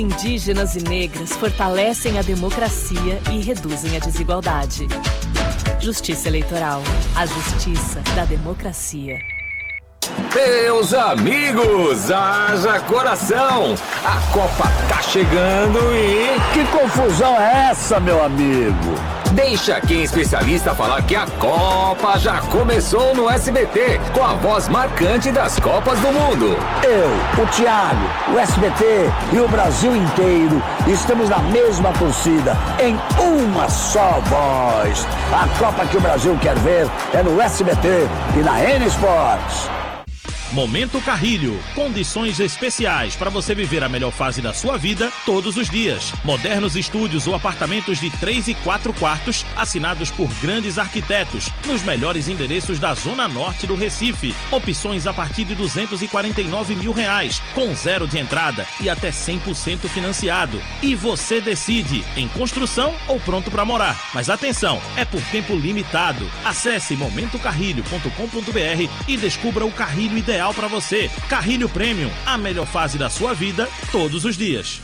Indígenas e negras fortalecem a democracia e reduzem a desigualdade. Justiça Eleitoral. A justiça da democracia. Meus amigos, haja coração! A Copa tá chegando e... Que confusão é essa, meu amigo? Deixa quem é especialista falar que a Copa já começou no SBT, com a voz marcante das Copas do Mundo. Eu, o Thiago, o SBT e o Brasil inteiro estamos na mesma torcida, em uma só voz. A Copa que o Brasil quer ver é no SBT e na N Sports. Momento Carrilho. Condições especiais para você viver a melhor fase da sua vida todos os dias. Modernos estúdios ou apartamentos de 3 e 4 quartos, assinados por grandes arquitetos, nos melhores endereços da Zona Norte do Recife. Opções a partir de R$249 mil, com zero de entrada e até 100% financiado. E você decide, em construção ou pronto para morar. Mas atenção, é por tempo limitado. Acesse momentocarrilho.com.br e descubra o carrilho ideal para você. Carrilho Premium, a melhor fase da sua vida todos os dias.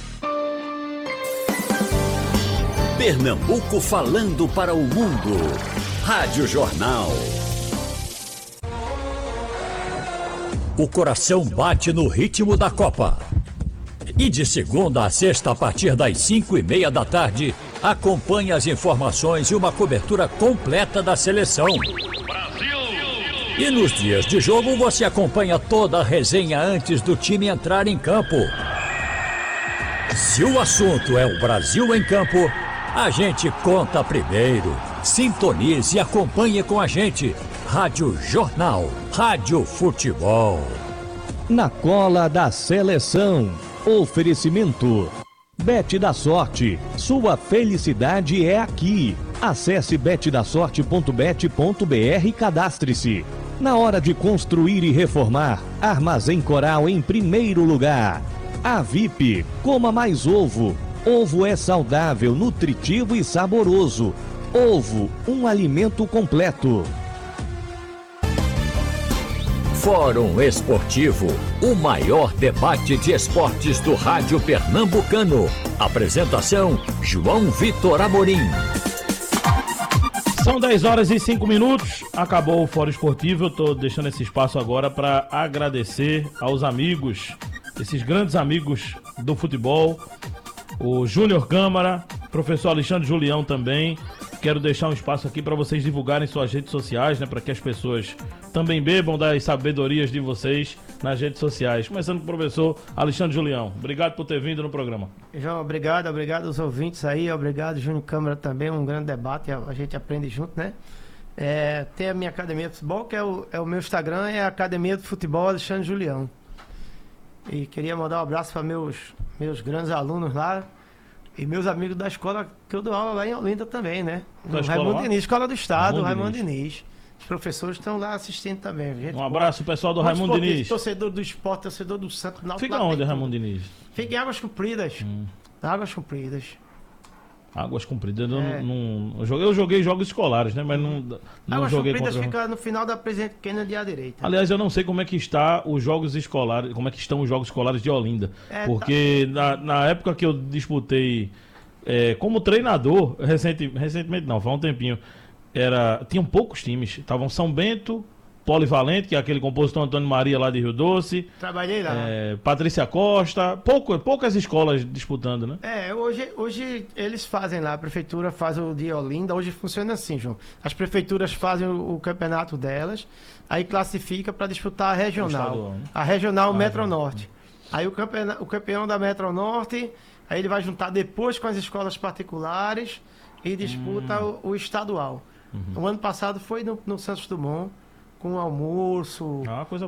Pernambuco falando para o mundo. Rádio Jornal. O coração bate no ritmo da Copa. E de segunda a sexta, a partir das 5:30 da tarde, acompanhe as informações e uma cobertura completa da seleção. E nos dias de jogo você acompanha toda a resenha antes do time entrar em campo. Se o assunto é o Brasil em campo, a gente conta primeiro. Sintonize e acompanhe com a gente. Rádio Jornal, Rádio Futebol. Na cola da seleção. Oferecimento. Bet da Sorte. Sua felicidade é aqui. Acesse betdasorte.bet.br e cadastre-se. Na hora de construir e reformar, Armazém Coral em primeiro lugar. A VIP, coma mais ovo. Ovo é saudável, nutritivo e saboroso. Ovo, um alimento completo. Fórum Esportivo, o maior debate de esportes do rádio pernambucano. Apresentação, João Vitor Amorim. São 10h05, acabou o Fórum Esportivo. Eu estou deixando esse espaço agora para agradecer aos amigos, esses grandes amigos do futebol, o Júnior Câmara, professor Alexandre Julião também. Quero deixar um espaço aqui para vocês divulgarem suas redes sociais, né, para que as pessoas também bebam das sabedorias de vocês nas redes sociais. Começando com o professor Alexandre Julião. Obrigado por ter vindo no programa. João, obrigado aos ouvintes aí, obrigado Júnior Câmara também, um grande debate, a gente aprende junto, né? Tem a minha academia de futebol, que é o meu Instagram, é a Academia de Futebol Alexandre Julião. E queria mandar um abraço para meus grandes alunos lá, e meus amigos da escola, que eu dou aula lá em Olinda também, né? Raimundo Diniz, Escola do Estado, Raimundo Diniz. Os professores estão lá assistindo também. Um abraço, pessoal do Raimundo Diniz. Torcedor do esporte, torcedor do Santo Náutico. Fica onde, Raimundo Diniz? Fica em Águas Compridas. Águas Compridas. Águas Compridas. Eu joguei jogos escolares, né? Mas não Águas joguei Compridas contra... fica no final da Presidente Kennedy à direita. Aliás, eu não sei como é que está os jogos escolares, como é que estão os jogos escolares de Olinda. Porque na época que eu disputei como treinador, recentemente não, faz um tempinho, tinham poucos times. Estavam São Bento, Polivalente, que é aquele compositor Antônio Maria lá de Rio Doce. Trabalhei lá. Patrícia Costa, poucas escolas disputando, né? Hoje eles fazem lá, a prefeitura faz o de Olinda, hoje funciona assim, João. As prefeituras fazem o campeonato delas, aí classifica para disputar a regional. Estadual, né? A regional Metro-Norte. Aí o campeão da Metro-Norte, aí ele vai juntar depois com as escolas particulares e disputa o estadual. O ano passado foi no Santos Dumont, com almoço, coisa